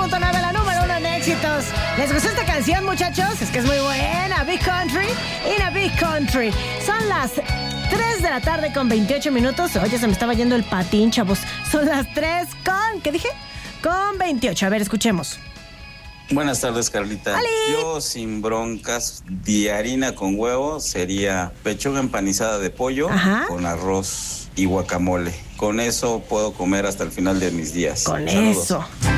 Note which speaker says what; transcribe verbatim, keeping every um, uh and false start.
Speaker 1: punto nueve, la número uno en éxitos. ¿Les gustó esta canción, muchachos? Es que es muy buena. Big Country in a Big Country. Son las tres de la tarde con veintiocho minutos. Oye, se me estaba yendo el patín, chavos. Son las tres con... ¿Qué dije? Con veintiocho. A ver, escuchemos.
Speaker 2: Buenas tardes, Carlita.
Speaker 1: ¡Ali!
Speaker 2: Yo sin broncas de harina con huevo sería pechuga empanizada de pollo. Ajá. Con arroz y guacamole. Con eso puedo comer hasta el final de mis días.
Speaker 1: Con
Speaker 2: Saludos.
Speaker 1: eso.